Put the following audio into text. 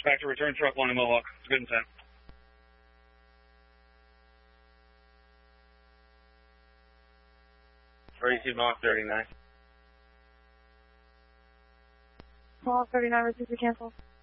Back to return truck 1 in Mohawk. It's good and set. Mohawk 39. Mohawk 39, receive the cancel.